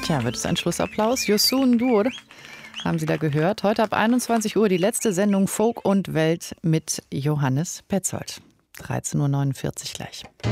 Tja, wird es ein Schlussapplaus? Youssou N'Dour haben Sie da gehört. Heute ab 21 Uhr die letzte Sendung Folk und Welt mit Johannes Petzold. 13.49 Uhr gleich.